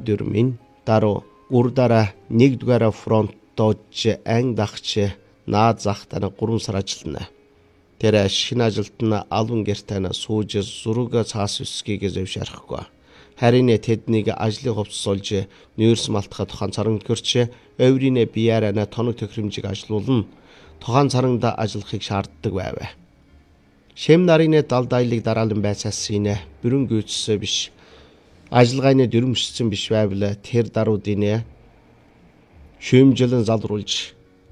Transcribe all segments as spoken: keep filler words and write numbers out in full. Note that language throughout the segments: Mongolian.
дүрмийн дару урдаараа нэгдүгээр фронтооч анги дагч наад захтана гурван сар ажиллана. Тэр шинэ ажилд нь алван гертана сууж зураг цаас үсгийг зөвшөөрөхгүй. Харин тэднийг ажлыг хувцсуулж нүүрс малтахад тохон царан көрч өврийн биеарана тоног төхрөмжийг ажилуулна. Тохон царангда ажиллахыг шаарддаг байв. Шэм нарын далдайлыг дараалан байцаасын бүрэн гүйцсэ биш. Ажиллагааны дүрмжсэн биш байвал тэр даруудын шүүмжлэн залруулж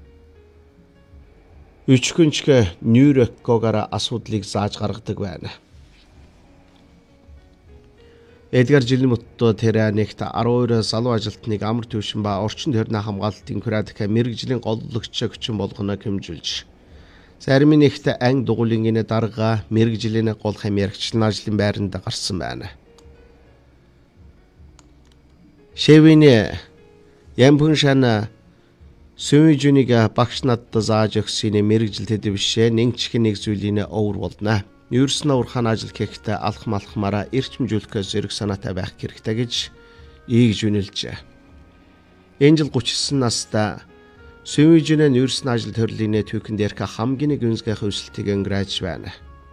өчгөнчг нүүрэккогоор асуудлыг зааж гаргадаг байна. Эдгар Жилмөттө тэр нэгт арван залуу ажилтныг амар төвшин ба орчин тойрны хамгаалалтын куратик мэрэгжлийн голлогч хүчин болгоно хэмжүүлж. Зарим нэгт анги дугуулын дарга мэрэгжлийн гол хамаарчны ажлын байранд гарсан байна. Шэвине Ямпуншана Сүйжүнийг багш надад зааж өгсөний мэрэгжилтэд бишээ нэгч нэг зүйлийн өвөр болно. Нүүрс нь урхан ажил хийхдээ алх малхмаараа эрчимжүүлэх зэрэг санаатай байх хэрэгтэй гэж ийгж үнэлжээ. Энэ жил гучин настай Сүйжүнэ нүүрс нь ажил төрлийн түүхэн дээрх хамгийн нэг үнсгэх өсөлтийг өнгөрөөж байна.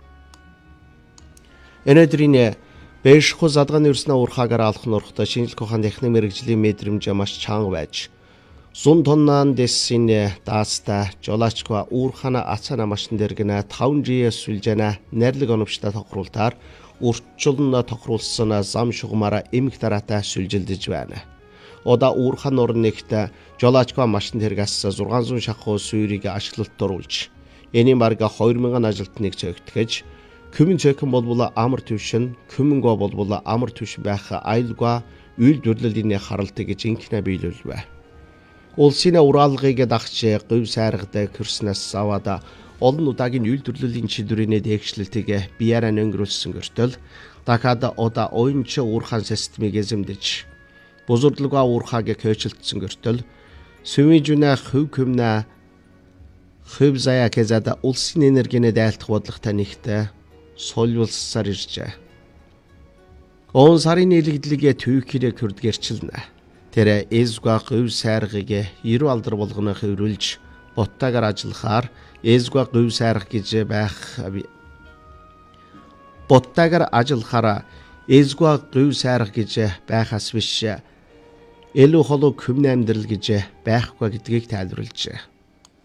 Энэдрийн Бэшху задган нүүрснээ урхаагаар алах нурхтай шинжлэх ухааны техник мэрэгжлийн мэдрэмж маш чанга байж зун тоннан дэсин дааста жолоочко уурхана ацана машин дэргэнэ таван жи сүлжэнэ нэрлэг оновчтой тохируултаар уртчулн тохируулсан зам шугамаараа эмх дараатай сүлжилдэж байна. Ода уурхан орнэгт жолоочко машин дэргээс зургаан зуун шахуу сүйрийг ашиглалт оруулж энийн барга хоёр мянган ажилтныг цогтгож Күмэн цэкэн болбола амар төвшин, күмэнгөө болбола амар төвшин байх аюулгүй үйл дүрлэлийн харалтыг жинхэнэ биелүүлвэ. Улсын ураалгыг дагч говь сайргадаг хөрснөөс аваад олон удаагийн үйл дүрлэлийн шийдвэрийн дээгшлэлтийг биеараа өнгөрүүлсэн гөртөл дахиад одоо оюунч уурхаан системийг эзэмдэж бузурдлага уурхааг көөчлөлтсөн гөртөл Сүйжүнэ хөв көмнө хөв заяа кезада улсын энергийн дайлтах бодлоготой нэгтэй солиулсаар иржээ. Он сарын нийлэгдлийг түүхээрээ хүрдгэрчилнэ. Тэр эзгүй говь сайргыг ерөө алдар болгоно хөврүүлж боттагаар ажиллахаар эзгүй говь сайрах гэж байх боттагаар ажиллахаар эзгүй говь сайрах гэж байхаас биш элүү холоо хүмний амьдрал гэж байхгүй гэдгийг тайлбарлажээ.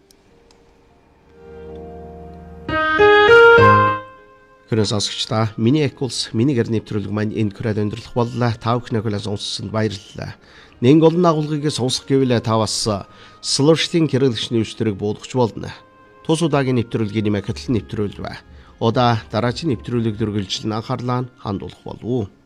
Хөрөөс асгчдаа миний экулс миний гэр нэвтрүүлэг маань энэ хүрээд өндөрлөх боллоо. Та бүхний хүлээн сонссонд баярлалаа. Нэг олон агуулгыг сонсох гэвэл та бас слоштын хэрэглэгчний өвчтөрийг буулгах болно. Тус удаагийн нэвтрүүлгийн нэмэх хэтлэн нэвтрүүлвэ. Удаа дараагийн нэвтрүүлэг дүргэлжлэн анхаарлаа хандуулах болов уу?